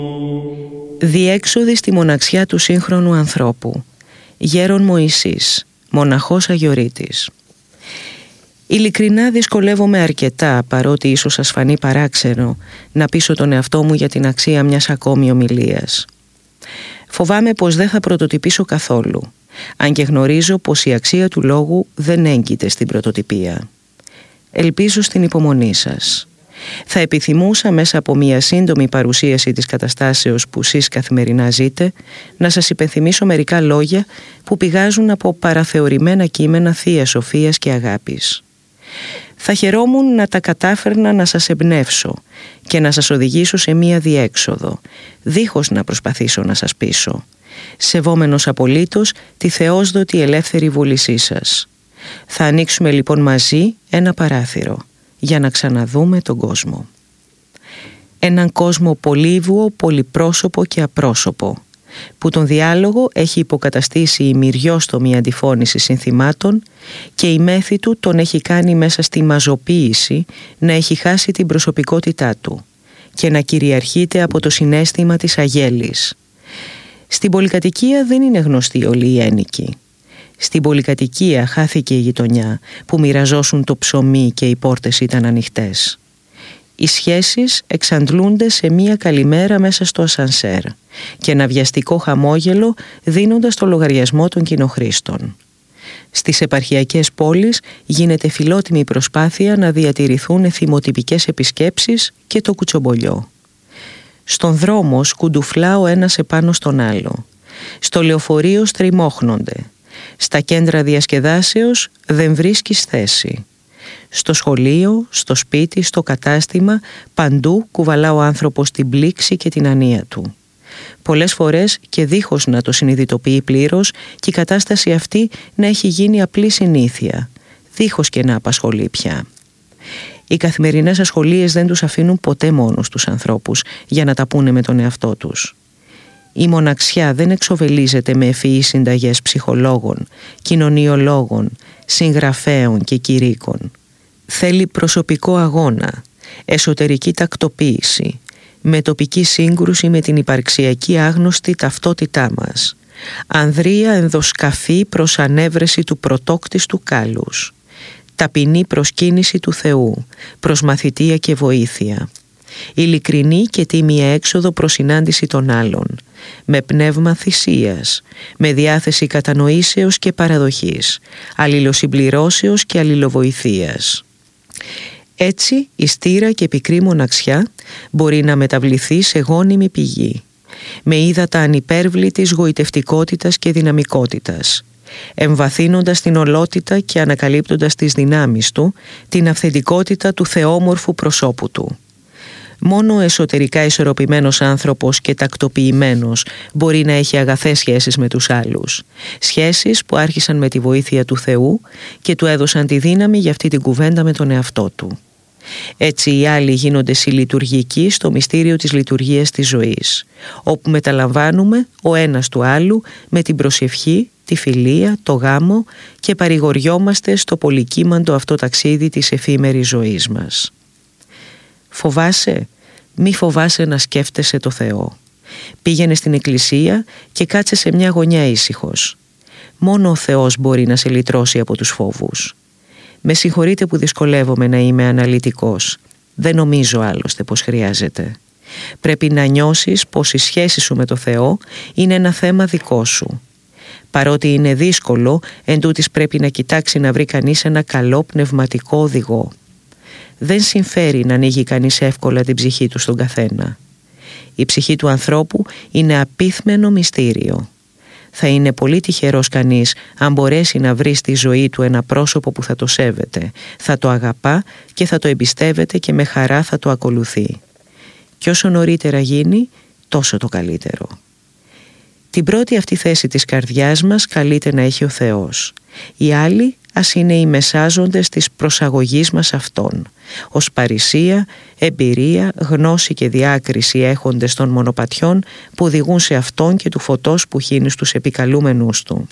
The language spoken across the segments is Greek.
Διέξοδοι στη μοναξιά του σύγχρονου ανθρώπου. Γέρον Μωυσής, μοναχός Αγιορείτης. Ειλικρινά δυσκολεύομαι αρκετά, παρότι ίσως σας φανεί παράξενο, να πείσω τον εαυτό μου για την αξία μιας ακόμη ομιλίας. Φοβάμαι πως δεν θα πρωτοτυπήσω καθόλου, αν και γνωρίζω πως η αξία του λόγου δεν έγκυται στην πρωτοτυπία. Ελπίζω στην υπομονή σας. Θα επιθυμούσα μέσα από μια σύντομη παρουσίαση της καταστάσεως που εσείς καθημερινά ζείτε να σας υπενθυμίσω μερικά λόγια που πηγάζουν από παραθεωρημένα κείμενα Θείας Σοφίας και Αγάπης. Θα χαιρόμουν να τα κατάφερνα να σας εμπνεύσω και να σας οδηγήσω σε μία διέξοδο, δίχως να προσπαθήσω να σας πείσω, σεβόμενος απολύτως τη θεόσδοτη ελεύθερη βούλησή σας. Θα ανοίξουμε λοιπόν μαζί ένα παράθυρο για να ξαναδούμε τον κόσμο. Έναν κόσμο πολύβουο, πολυπρόσωπο και απρόσωπο, που τον διάλογο έχει υποκαταστήσει η μυριόστομη αντιφώνηση συνθημάτων και η μέθη του τον έχει κάνει μέσα στη μαζοποίηση να έχει χάσει την προσωπικότητά του και να κυριαρχείται από το συναίσθημα της αγέλης. Στην πολυκατοικία δεν είναι γνωστοί όλοι οι ένοικοι. Στην πολυκατοικία χάθηκε η γειτονιά που μοιραζόσουν το ψωμί και οι πόρτες ήταν ανοιχτές. Οι σχέσεις εξαντλούνται σε μία καλημέρα μέσα στο ασανσέρ και ένα βιαστικό χαμόγελο δίνοντας το λογαριασμό των κοινοχρήστων. Στις επαρχιακές πόλεις γίνεται φιλότιμη προσπάθεια να διατηρηθούν θυμοτυπικές επισκέψεις και το κουτσομπολιό. Στον δρόμο σκουντουφλά ο ένας επάνω στον άλλο. Στο λεωφορείο στριμώχνονται. Στα κέντρα διασκεδάσεως δεν βρίσκεις θέση. Στο σχολείο, στο σπίτι, στο κατάστημα, παντού κουβαλά ο άνθρωπος την πλήξη και την ανία του. Πολλές φορές και δίχως να το συνειδητοποιεί πλήρως και η κατάσταση αυτή να έχει γίνει απλή συνήθεια, δίχως και να απασχολεί πια. Οι καθημερινές ασχολίες δεν τους αφήνουν ποτέ μόνους τους ανθρώπους για να τα πούνε με τον εαυτό τους. Η μοναξιά δεν εξοβελίζεται με ευφυείς συνταγές ψυχολόγων, κοινωνιολόγων, συγγραφέων και κηρύκων. Θέλει προσωπικό αγώνα, εσωτερική τακτοποίηση, με τοπική σύγκρουση με την υπαρξιακή άγνωστη ταυτότητά μας, ανδρεία ενδοσκαφή προς ανέβρεση του πρωτόκτιστου κάλους, ταπεινή προσκύνηση του Θεού, προς μαθητεία και βοήθεια, ειλικρινή και τίμια έξοδο προς συνάντηση των άλλων, με πνεύμα θυσίας, με διάθεση κατανοήσεως και παραδοχής, αλληλοσυμπληρώσεως και αλληλοβοηθείας. Έτσι η στήρα και πικρή μοναξιά μπορεί να μεταβληθεί σε γόνιμη πηγή, με ύδατα ανυπέρβλητης γοητευτικότητας και δυναμικότητας, εμβαθύνοντας την ολότητα και ανακαλύπτοντας τις δυνάμεις του, την αυθεντικότητα του θεόμορφου προσώπου του. Μόνο ο εσωτερικά ισορροπημένος άνθρωπος και τακτοποιημένος μπορεί να έχει αγαθές σχέσεις με τους άλλους. Σχέσεις που άρχισαν με τη βοήθεια του Θεού και του έδωσαν τη δύναμη για αυτή την κουβέντα με τον εαυτό του. Έτσι οι άλλοι γίνονται συλλειτουργικοί στο μυστήριο της λειτουργίας της ζωής, όπου μεταλαμβάνουμε ο ένας του άλλου με την προσευχή, τη φιλία, το γάμο και παρηγοριόμαστε στο πολυκύμαντο αυτό ταξίδι της εφήμερης ζωής μας. Φοβάσαι? Μη φοβάσαι να σκέφτεσαι το Θεό. Πήγαινε στην εκκλησία και κάτσε σε μια γωνιά ήσυχος. Μόνο ο Θεός μπορεί να σε λυτρώσει από τους φόβους. Με συγχωρείτε που δυσκολεύομαι να είμαι αναλυτικός. Δεν νομίζω άλλωστε πως χρειάζεται. Πρέπει να νιώσεις πως η σχέση σου με το Θεό είναι ένα θέμα δικό σου. Παρότι είναι δύσκολο, εντούτοις πρέπει να κοιτάξει να βρει κανείς ένα καλό πνευματικό οδηγό. Δεν συμφέρει να ανοίγει κανείς εύκολα την ψυχή του στον καθένα. Η ψυχή του ανθρώπου είναι απίθμενο μυστήριο. Θα είναι πολύ τυχερός κανείς αν μπορέσει να βρει στη ζωή του ένα πρόσωπο που θα το σέβεται, θα το αγαπά και θα το εμπιστεύεται και με χαρά θα το ακολουθεί. Και όσο νωρίτερα γίνει, τόσο το καλύτερο. Την πρώτη αυτή θέση της καρδιάς μας καλείται να έχει ο Θεός. Οι άλλοι ας είναι οι μεσάζοντες της προσαγωγής μας Αυτόν, ως παρησία, εμπειρία, γνώση και διάκριση έχοντες των μονοπατιών που οδηγούν σε Αυτόν και του φωτός που χύνει στους επικαλούμενους Του.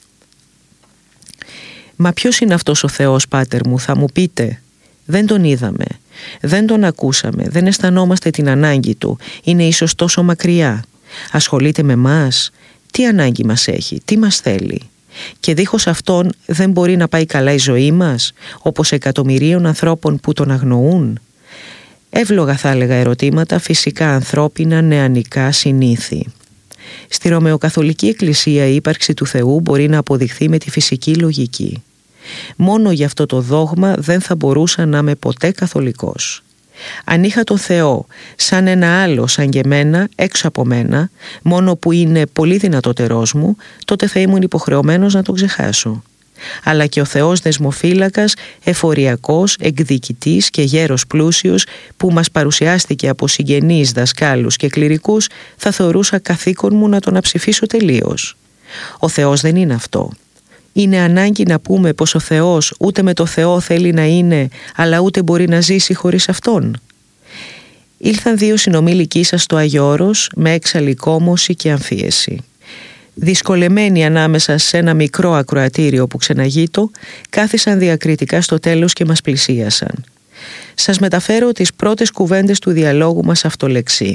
«Μα ποιος είναι αυτός ο Θεός, Πάτερ μου?» θα μου πείτε. Δεν τον είδαμε. Δεν τον ακούσαμε, δεν αισθανόμαστε την ανάγκη του, είναι ίσως τόσο μακριά. Ασχολείται με μας, τι ανάγκη μας έχει, τι μας θέλει. Και δίχως αυτόν δεν μπορεί να πάει καλά η ζωή μας, όπως εκατομμυρίων ανθρώπων που τον αγνοούν. Εύλογα θα έλεγα ερωτήματα, φυσικά ανθρώπινα, νεανικά, συνήθη. Στη Ρωμαιοκαθολική Εκκλησία η ύπαρξη του Θεού μπορεί να αποδειχθεί με τη φυσική λογική. Μόνο γι' αυτό το δόγμα δεν θα μπορούσα να είμαι ποτέ καθολικός. Αν είχα τον Θεό σαν ένα άλλο σαν και μένα, έξω από μένα, μόνο που είναι πολύ δυνατότερός μου, τότε θα ήμουν υποχρεωμένος να τον ξεχάσω. Αλλά και ο Θεός δεσμοφύλακας, εφοριακός, εκδικητής και γέρος πλούσιος που μας παρουσιάστηκε από συγγενείς, δασκάλους και κληρικούς, θα θεωρούσα καθήκον μου να τον αψηφίσω τελείως. Ο Θεός δεν είναι αυτό. Είναι ανάγκη να πούμε πως ο Θεός ούτε με το Θεό θέλει να είναι, αλλά ούτε μπορεί να ζήσει χωρίς Αυτόν. Ήλθαν 2 συνομήλικοί σας στο Άγιο Όρος με έξαλλη κόμωση και αμφίεση. Δυσκολεμένοι ανάμεσα σε ένα μικρό ακροατήριο που ξεναγείτο, κάθισαν διακριτικά στο τέλος και μας πλησίασαν. Σας μεταφέρω τις πρώτες κουβέντες του διαλόγου μας αυτολεξί.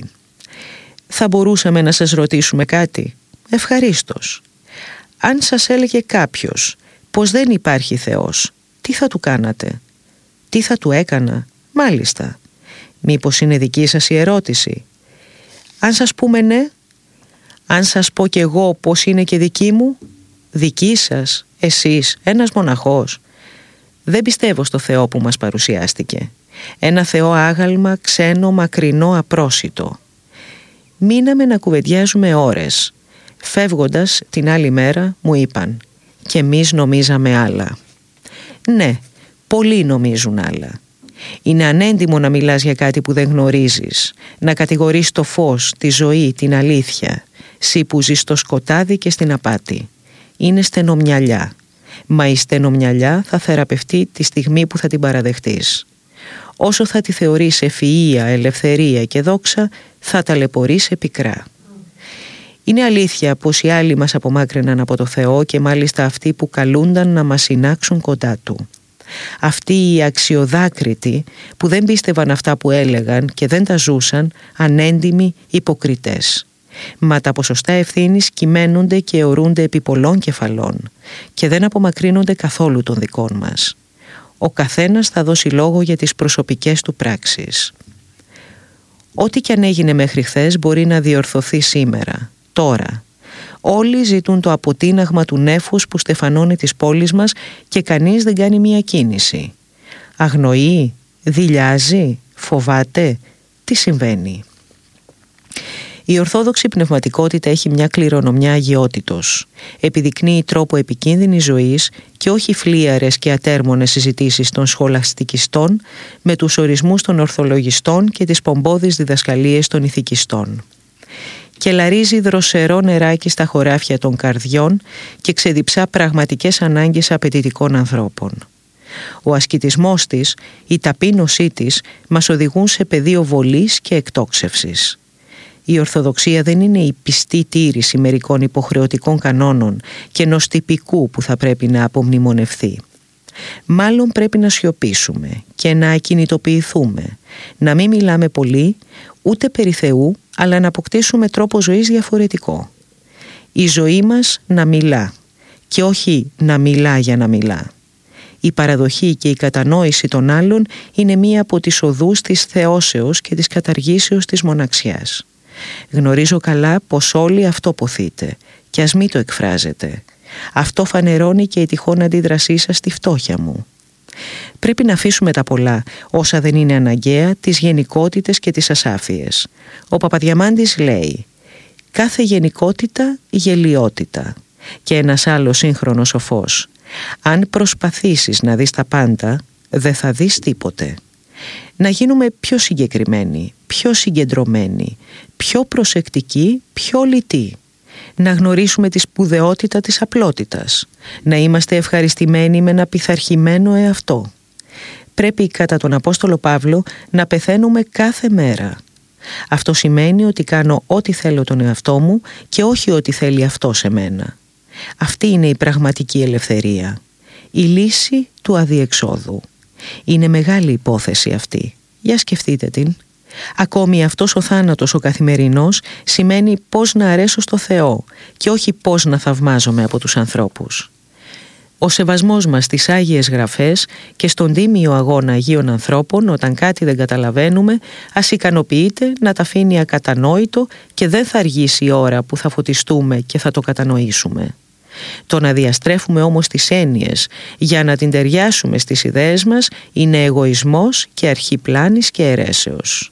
«Θα μπορούσαμε να σας ρωτήσουμε κάτι?» «Ευχαρίστως». «Αν σας έλεγε κάποιος πως δεν υπάρχει Θεός, τι θα του κάνατε?» «Τι θα του έκανα?» «Μάλιστα». «Μήπως είναι δική σας η ερώτηση?» «Αν σας πούμε ναι?» «Αν σας πω κι εγώ πως είναι και δική μου?» «Δική σας? Εσείς, ένας μοναχός?» «Δεν πιστεύω στο Θεό που μας παρουσιάστηκε. Ένα Θεό άγαλμα, ξένο, μακρινό, απρόσιτο». Μείναμε να κουβεντιάζουμε ώρες. Φεύγοντας την άλλη μέρα μου είπαν «Και εμείς νομίζαμε άλλα». Ναι, πολλοί νομίζουν άλλα. Είναι ανέντιμο να μιλάς για κάτι που δεν γνωρίζεις, να κατηγορείς το φως, τη ζωή, την αλήθεια, σύ που ζεις στο σκοτάδι και στην απάτη. Είναι στενομυαλιά, μα η στενομυαλιά θα θεραπευτεί τη στιγμή που θα την παραδεχτείς. Όσο θα τη θεωρείς ευφυΐα, ελευθερία και δόξα, θα ταλαιπωρείς πικρά. Είναι αλήθεια πως οι άλλοι μας απομάκρυναν από το Θεό και μάλιστα αυτοί που καλούνταν να μας συνάξουν κοντά Του. Αυτοί οι αξιοδάκριτοι που δεν πίστευαν αυτά που έλεγαν και δεν τα ζούσαν, ανέντιμοι υποκριτές. Μα τα ποσοστά ευθύνης κυμαίνονται και ορούνται επί πολλών κεφαλών και δεν απομακρύνονται καθόλου των δικών μας. Ο καθένας θα δώσει λόγο για τις προσωπικές του πράξεις. Ό,τι κι αν έγινε μέχρι χθες μπορεί να διορθωθεί σήμερα, τώρα. Όλοι ζητούν το αποτείναγμα του νέφους που στεφανώνει τις πόλεις μας και κανείς δεν κάνει μία κίνηση. Αγνοεί, δειλιάζει, φοβάται, τι συμβαίνει? Η ορθόδοξη πνευματικότητα έχει μια κληρονομιά αγιότητος. Επιδεικνύει τρόπο επικίνδυνης ζωής και όχι φλίαρες και ατέρμονες συζητήσεις των σχολαστικιστών με τους ορισμούς των ορθολογιστών και τις πομπώδεις διδασκαλίες των ηθικιστών. Κελαρίζει δροσερό νεράκι στα χωράφια των καρδιών και ξεδιψά πραγματικές ανάγκες απαιτητικών ανθρώπων. Ο ασκητισμός της, η ταπείνωσή της μας οδηγούν σε πεδίο βολής και εκτόξευσης. Η Ορθοδοξία δεν είναι η πιστή τήρηση μερικών υποχρεωτικών κανόνων και ενός τυπικού που θα πρέπει να απομνημονευθεί. Μάλλον πρέπει να σιωπήσουμε και να ακινητοποιηθούμε, να μην μιλάμε πολύ ούτε περί Θεού, αλλά να αποκτήσουμε τρόπο ζωής διαφορετικό. Η ζωή μας να μιλά και όχι να μιλά για να μιλά. Η παραδοχή και η κατανόηση των άλλων είναι μία από τις οδούς της θεώσεως και της καταργήσεως της μοναξιάς. Γνωρίζω καλά πως όλοι αυτό ποθείτε και ας μην το εκφράζετε. Αυτό φανερώνει και η τυχόν αντίδρασή σας στη φτώχεια μου. Πρέπει να αφήσουμε τα πολλά, όσα δεν είναι αναγκαία, τις γενικότητες και τις ασάφειες. Ο Παπαδιαμάντης λέει «Κάθε γενικότητα γελιότητα». Και ένας άλλος σύγχρονος σοφός «Αν προσπαθήσεις να δεις τα πάντα, δεν θα δεις τίποτε». Να γίνουμε πιο συγκεκριμένοι, πιο συγκεντρωμένοι, πιο προσεκτικοί, πιο λυτοί. Να γνωρίσουμε τη σπουδαιότητα της απλότητας. Να είμαστε ευχαριστημένοι με ένα πειθαρχημένο εαυτό. Πρέπει κατά τον Απόστολο Παύλο να πεθαίνουμε κάθε μέρα. Αυτό σημαίνει ότι κάνω ό,τι θέλω τον εαυτό μου και όχι ό,τι θέλει αυτός εμένα. Αυτή είναι η πραγματική ελευθερία. Η λύση του αδιεξόδου. Είναι μεγάλη υπόθεση αυτή. Για σκεφτείτε την. Ακόμη αυτός ο θάνατος ο καθημερινός σημαίνει πώς να αρέσω στο Θεό και όχι πώς να θαυμάζομαι από τους ανθρώπους. Ο σεβασμός μας στις Άγιες Γραφές και στον τίμιο αγώνα Αγίων ανθρώπων, όταν κάτι δεν καταλαβαίνουμε, ας ικανοποιείται να τα αφήνει ακατανόητο και δεν θα αργήσει η ώρα που θα φωτιστούμε και θα το κατανοήσουμε. Το να διαστρέφουμε όμως τις έννοιες για να την ταιριάσουμε στις ιδέες μας είναι εγωισμός και αρχή πλάνης και αιρέσεως.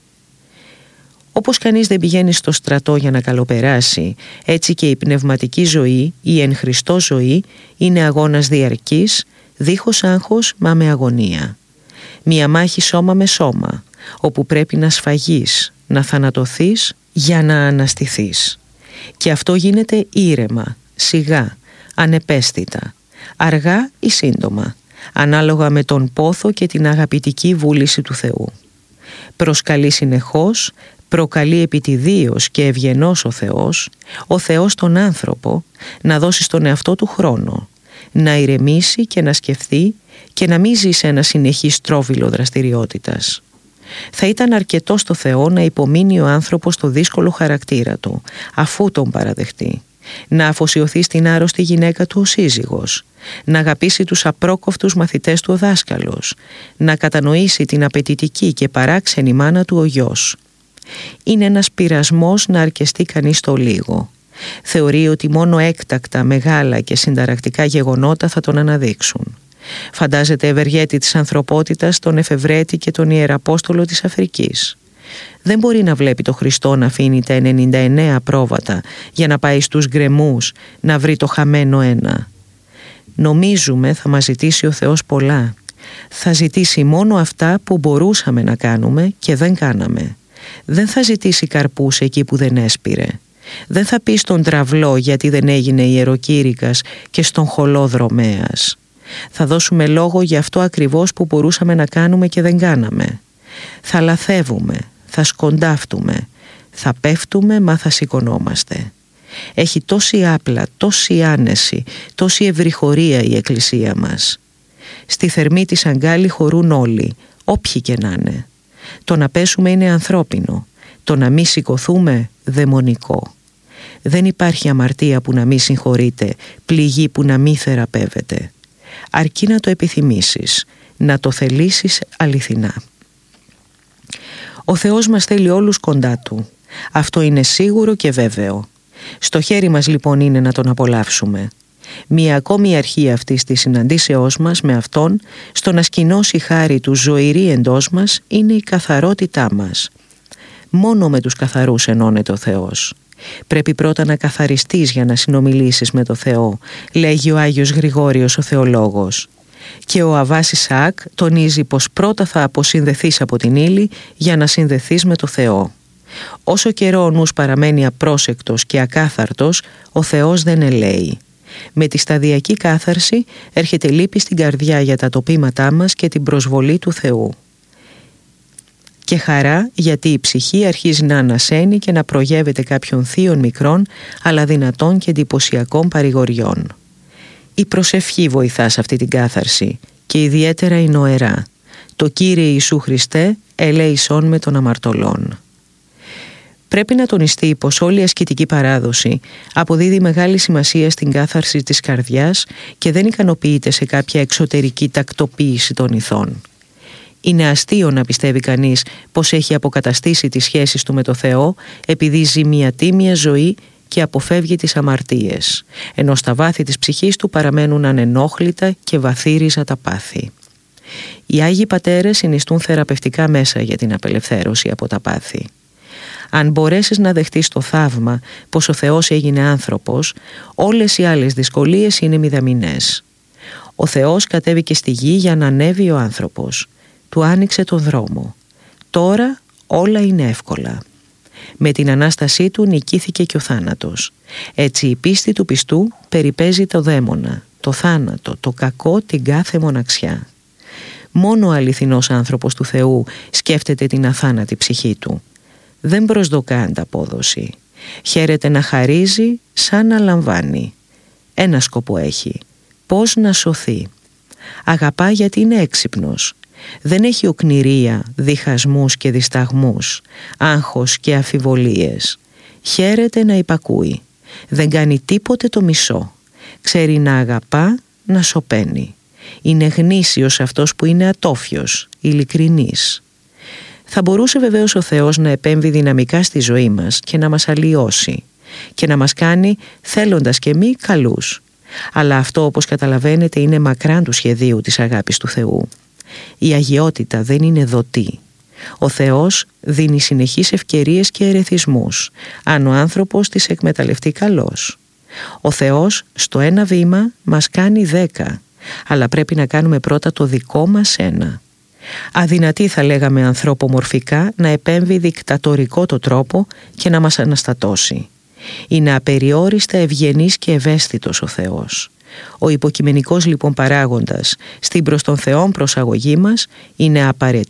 Όπως κανείς δεν πηγαίνει στο στρατό για να καλοπεράσει, έτσι και η πνευματική ζωή, η εν Χριστώ ζωή, είναι αγώνας διαρκής, δίχως άγχος μα με αγωνία. Μια μάχη σώμα με σώμα, όπου πρέπει να σφαγείς, να θανατωθείς για να αναστηθείς. Και αυτό γίνεται ήρεμα, σιγά, ανεπαίσθητα, αργά ή σύντομα, ανάλογα με τον πόθο και την αγαπητική βούληση του Θεού. Προσκαλεί συνεχώς, προκαλεί επιτιδίως και ευγενός ο Θεός τον άνθρωπο να δώσει στον εαυτό του χρόνο, να ηρεμήσει και να σκεφτεί και να μην ζει σε ένα συνεχή στρόβιλο δραστηριότητας. Θα ήταν αρκετό στο Θεό να υπομείνει ο άνθρωπος το δύσκολο χαρακτήρα του, αφού τον παραδεχτεί, να αφοσιωθεί στην άρρωστη γυναίκα του ο σύζυγος, να αγαπήσει τους απρόκοφτους μαθητές του ο δάσκαλος, να κατανοήσει την απαιτητική και παράξενη μάνα του ο γιος. Είναι ένας πειρασμός να αρκεστεί κανείς το λίγο. Θεωρεί ότι μόνο έκτακτα, μεγάλα και συνταρακτικά γεγονότα θα τον αναδείξουν. Φαντάζεται ευεργέτη της ανθρωπότητας τον εφευρέτη και τον ιεραπόστολο της Αφρικής. Δεν μπορεί να βλέπει το Χριστό να αφήνει τα 99 πρόβατα για να πάει στους γκρεμούς να βρει το χαμένο ένα. Νομίζουμε θα μας ζητήσει ο Θεός πολλά. Θα ζητήσει μόνο αυτά που μπορούσαμε να κάνουμε και δεν κάναμε. Δεν θα ζητήσει καρπούς εκεί που δεν έσπηρε. Δεν θα πει στον τραυλό γιατί δεν έγινε ιεροκήρυκας και στον χολό δρομέας. Θα δώσουμε λόγο για αυτό ακριβώς που μπορούσαμε να κάνουμε και δεν κάναμε. Θα λαθεύουμε, θα σκοντάφτουμε, θα πέφτουμε μα θα σηκωνόμαστε. Έχει τόση άπλα, τόση άνεση, τόση ευρυχωρία η Εκκλησία μας. Στη θερμή της αγκάλη χωρούν όλοι, όποιοι και να είναι. Το να πέσουμε είναι ανθρώπινο, το να μη σηκωθούμε δαιμονικό. Δεν υπάρχει αμαρτία που να μη συγχωρείται, πληγή που να μη θεραπεύεται. Αρκεί να το επιθυμήσεις, να το θελήσεις αληθινά. Ο Θεός μας θέλει όλους κοντά Του. Αυτό είναι σίγουρο και βέβαιο. Στο χέρι μας λοιπόν είναι να Τον απολαύσουμε. Μία ακόμη αρχή αυτής της συναντήσεώς μας με Αυτόν, στο να σκηνώσει χάρη Του ζωηρή εντός μας, είναι η καθαρότητά μας. Μόνο με τους καθαρούς ενώνεται ο Θεός. Πρέπει πρώτα να καθαριστείς για να συνομιλήσεις με το Θεό, λέγει ο Άγιος Γρηγόριος ο θεολόγος. Και ο Αββάς Ισαάκ τονίζει πως πρώτα θα αποσυνδεθείς από την ύλη για να συνδεθείς με το Θεό. Όσο καιρό ο νους παραμένει απρόσεκτος και ακάθαρτος, ο Θεός δεν ελέει. Με τη σταδιακή κάθαρση έρχεται λύπη στην καρδιά για τα τοπήματά μας και την προσβολή του Θεού. Και χαρά γιατί η ψυχή αρχίζει να ανασένει και να προγεύεται κάποιων θείων μικρών αλλά δυνατών και εντυπωσιακών παρηγοριών. Η προσευχή βοηθά σε αυτή την κάθαρση και ιδιαίτερα η νοερά. Το Κύριε Ιησού Χριστέ ελέησόν με των αμαρτωλών. Πρέπει να τονιστεί πως όλη η ασκητική παράδοση αποδίδει μεγάλη σημασία στην κάθαρση της καρδιάς και δεν ικανοποιείται σε κάποια εξωτερική τακτοποίηση των ηθών. Είναι αστείο να πιστεύει κανείς πως έχει αποκαταστήσει τις σχέσεις του με το Θεό επειδή ζει μια τίμια ζωή και αποφεύγει τις αμαρτίες, ενώ στα βάθη της ψυχής του παραμένουν ανενόχλητα και βαθύριζα τα πάθη. Οι Άγιοι Πατέρες συνιστούν θεραπευτικά μέσα για την απελευθέρωση από τα πάθη. Αν μπορέσεις να δεχτείς το θαύμα πως ο Θεός έγινε άνθρωπος, όλες οι άλλες δυσκολίες είναι μηδαμινές. Ο Θεός κατέβηκε στη γη για να ανέβει ο άνθρωπος. Του άνοιξε τον δρόμο. Τώρα όλα είναι εύκολα. Με την Ανάστασή Του νικήθηκε και ο θάνατος. Έτσι η πίστη του πιστού περιπέζει το δαίμονα, το θάνατο, το κακό, την κάθε μοναξιά. Μόνο ο αληθινός άνθρωπος του Θεού σκέφτεται την αθάνατη ψυχή του. Δεν προσδοκά ανταπόδοση. Χαίρεται να χαρίζει σαν να λαμβάνει. Ένα σκοπό έχει. Πώς να σωθεί. Αγαπά γιατί είναι έξυπνος. Δεν έχει οκνηρία, διχασμούς και δισταγμούς, άγχος και αφιβολίες. Χαίρεται να υπακούει. Δεν κάνει τίποτε το μισό. Ξέρει να αγαπά, να σωπαίνει. Είναι γνήσιος αυτός που είναι ατόφιος, ειλικρινής. Θα μπορούσε βεβαίως ο Θεός να επέμβει δυναμικά στη ζωή μας και να μας αλλοιώσει και να μας κάνει θέλοντας και μη καλούς. Αλλά αυτό, όπως καταλαβαίνετε, είναι μακράν του σχεδίου της αγάπης του Θεού. Η αγιότητα δεν είναι δοτή. Ο Θεός δίνει συνεχείς ευκαιρίες και ερεθισμούς, αν ο άνθρωπος τις εκμεταλλευτεί καλώς. Ο Θεός στο ένα βήμα μας κάνει 10, αλλά πρέπει να κάνουμε πρώτα το δικό μας ένα. Αδυνατή, θα λέγαμε ανθρωπομορφικά, να επέμβει δικτατορικό το τρόπο και να μας αναστατώσει. Είναι απεριόριστα ευγενής και ευαίσθητος ο Θεός. Ο υποκειμενικός λοιπόν παράγοντας στην προς τον Θεόν προσαγωγή μας είναι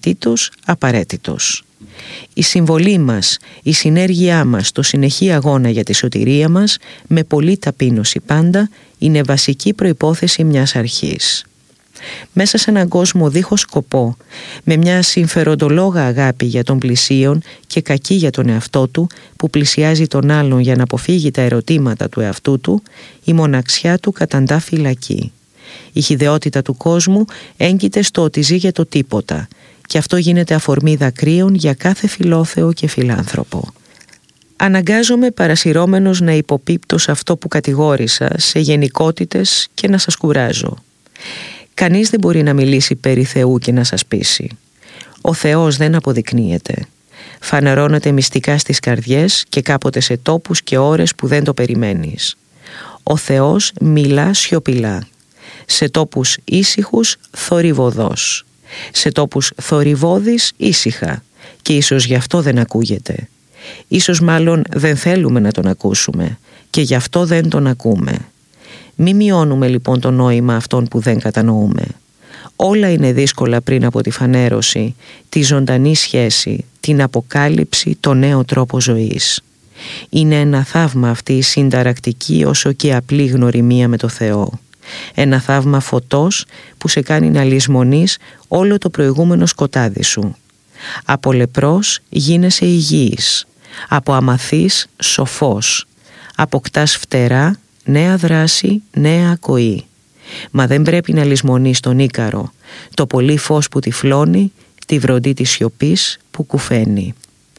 απαραίτητος. Η συμβολή μας, η συνέργειά μας στο συνεχή αγώνα για τη σωτηρία μας, με πολλή ταπείνωση πάντα, είναι βασική προϋπόθεση μιας αρχής. Μέσα σε έναν κόσμο δίχως σκοπό, με μια συμφεροντολόγα αγάπη για τον πλησίον και κακή για τον εαυτό του, που πλησιάζει τον άλλον για να αποφύγει τα ερωτήματα του εαυτού του, η μοναξιά του καταντά φυλακή. Η χυδαιότητα του κόσμου έγκυται στο ότι ζει για το τίποτα, και αυτό γίνεται αφορμή δακρύων για κάθε φιλόθεο και φιλάνθρωπο. Αναγκάζομαι παρασυρώμενος να υποπίπτω σε αυτό που κατηγόρησα, σε γενικότητες, και να σας κουράζω. Κανείς δεν μπορεί να μιλήσει περί Θεού και να σας πείσει. Ο Θεός δεν αποδεικνύεται. Φανερώνεται μυστικά στις καρδιές και κάποτε σε τόπους και ώρες που δεν το περιμένεις. Ο Θεός μιλά σιωπηλά. Σε τόπους ήσυχους θορυβωδός. Σε τόπους θορυβώδης ήσυχα. Και ίσως γι' αυτό δεν ακούγεται. Ίσως μάλλον δεν θέλουμε να τον ακούσουμε και γι' αυτό δεν τον ακούμε. Μη μειώνουμε λοιπόν το νόημα αυτών που δεν κατανοούμε. Όλα είναι δύσκολα πριν από τη φανέρωση, τη ζωντανή σχέση, την αποκάλυψη, το νέο τρόπο ζωής. Είναι ένα θαύμα αυτή η συνταρακτική όσο και απλή γνωριμία με το Θεό. Ένα θαύμα φωτός που σε κάνει να λησμονείς όλο το προηγούμενο σκοτάδι σου. Από λεπρός γίνεσαι υγιής, από αμαθής σοφός, αποκτάς φτερά, νέα δράση, νέα ακοή. Μα δεν πρέπει να λησμονείς τον Ίκαρο, το πολύ φως που τυφλώνει, τη βροντή της σιωπής που κουφαίνει.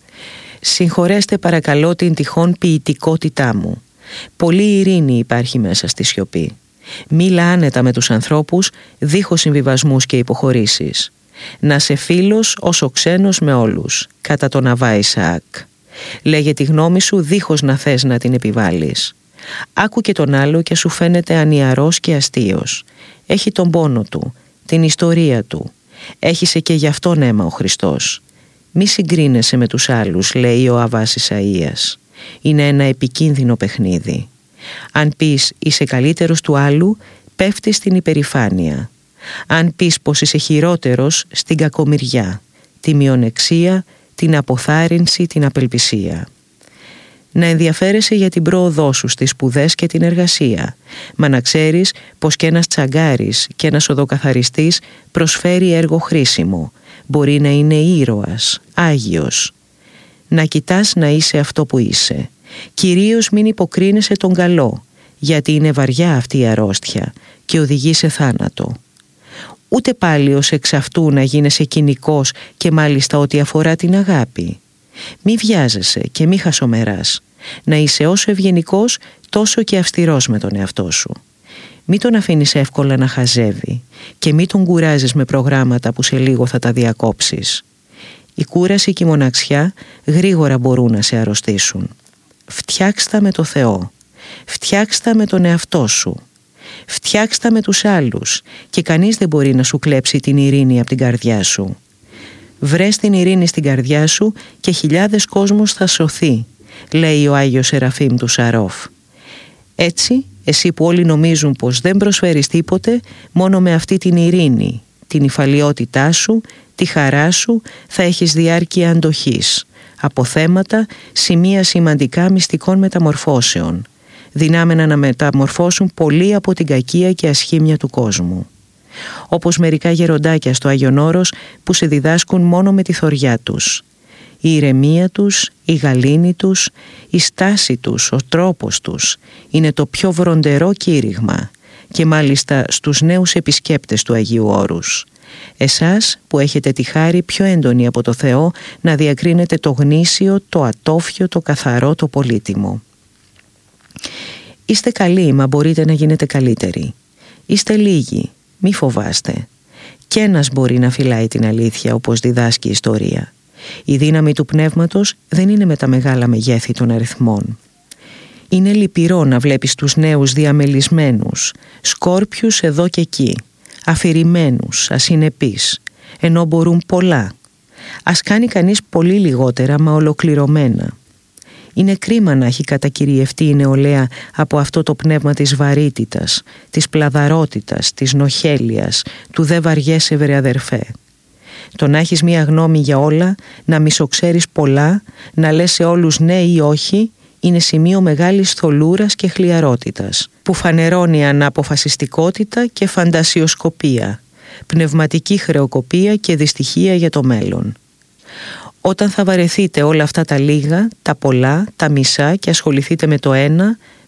Συγχωρέστε παρακαλώ την τυχόν ποιητικότητά μου. Πολύ ειρήνη υπάρχει μέσα στη σιωπή. Μίλα άνετα με τους ανθρώπους, δίχως συμβιβασμούς και υποχωρήσεις. Να σε φίλος όσο ξένος με όλους, κατά τον Αβά Ισαάκ. Λέγε τη γνώμη σου δίχως να θες να την επιβάλλεις. Άκου και τον άλλο και σου φαίνεται ανιαρός και αστείος. Έχει τον πόνο του, την ιστορία του. Έχισε και γι' αυτόν αίμα ο Χριστός. Μη συγκρίνεσαι με τους άλλους, λέει ο Αββάς Ισαΐας. Είναι ένα επικίνδυνο παιχνίδι. Αν πεις είσαι καλύτερος του άλλου, πέφτεις στην υπερηφάνεια. Αν πεις πως είσαι χειρότερος, στην κακομοιριά, τη μειονεξία, την αποθάρρυνση, την απελπισία. Να ενδιαφέρεσαι για την πρόοδό σου στις σπουδές και την εργασία, μα να ξέρεις πως και ένας τσαγκάρης και ένας οδοκαθαριστής προσφέρει έργο χρήσιμο. Μπορεί να είναι ήρωας, άγιος. Να κοιτάς να είσαι αυτό που είσαι. Κυρίως μην υποκρίνεσαι τον καλό, γιατί είναι βαριά αυτή η αρρώστια και οδηγεί σε θάνατο. Ούτε πάλι ως εξ αυτού να γίνεσαι κοινικός και μάλιστα ό,τι αφορά την αγάπη. Μη βιάζεσαι και μη χασομεράς. Να είσαι όσο ευγενικός, τόσο και αυστηρός με τον εαυτό σου. Μη τον αφήνεις εύκολα να χαζεύει και μη τον κουράζεις με προγράμματα που σε λίγο θα τα διακόψεις. Η κούραση και η μοναξιά γρήγορα μπορούν να σε αρρωστήσουν. Φτιάξτα με το Θεό. Φτιάξτα με τον εαυτό σου. Φτιάξτα με τους άλλους και κανείς δεν μπορεί να σου κλέψει την ειρήνη από την καρδιά σου. Βρες την ειρήνη στην καρδιά σου και χιλιάδες κόσμος θα σωθεί, λέει ο Άγιος Σεραφείμ του Σαρόφ. Έτσι, εσύ που όλοι νομίζουν πως δεν προσφέρεις τίποτε, μόνο με αυτή την ειρήνη, την υφαλιότητά σου, τη χαρά σου, θα έχεις διάρκεια αντοχής, από θέματα, σημεία σημαντικά μυστικών μεταμορφώσεων, δυνάμενα να μεταμορφώσουν πολύ από την κακία και ασχήμια του κόσμου. όπως μερικά γεροντάκια στο Άγιον Όρος που σε διδάσκουν μόνο με τη θωριά τους. Η ηρεμία τους, η γαλήνη τους, η στάση τους, ο τρόπος τους είναι το πιο βροντερό κήρυγμα, και μάλιστα στους νέους επισκέπτες του Αγίου Όρους. Εσάς που έχετε τη χάρη πιο έντονη από το Θεό να διακρίνετε το γνήσιο, το ατόφιο, το καθαρό, το πολύτιμο. Είστε καλοί, μα μπορείτε να γίνετε καλύτεροι. Είστε λίγοι, μη φοβάστε. Κι ένας μπορεί να φυλάει την αλήθεια, όπως διδάσκει η ιστορία. Η δύναμη του πνεύματος δεν είναι με τα μεγάλα μεγέθη των αριθμών. Είναι λυπηρό να βλέπεις τους νέους διαμελισμένους, σκόρπιους εδώ και εκεί, αφηρημένους, ασυνεπείς, ενώ μπορούν πολλά. Ας κάνει κανείς πολύ λιγότερα, μα ολοκληρωμένα. Είναι κρίμα να έχει κατακυριευτεί η νεολαία από αυτό το πνεύμα της βαρύτητας, της πλαδαρότητας, της νοχέλειας, του «δε βαριέσαι βρε αδερφέ». Το να έχεις μία γνώμη για όλα, να μισοξέρεις πολλά, να λες σε όλους ναι ή όχι, είναι σημείο μεγάλης θολούρας και χλιαρότητας, που φανερώνει αναποφασιστικότητα και φαντασιοσκοπία, πνευματική χρεοκοπία και δυστυχία για το μέλλον. Όταν θα βαρεθείτε όλα αυτά τα λίγα, τα πολλά, τα μισά και ασχοληθείτε με το ένα,